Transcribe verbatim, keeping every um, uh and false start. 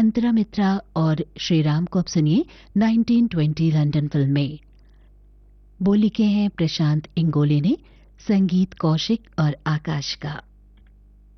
अंतरा मित्रा और श्रीराम को अब सुनिए नाइनटीन ट्वेंटी लंदन फिल्म में। बोल लिखे हैं प्रशांत इंगोले ने, संगीत कौशिक और आकाश का।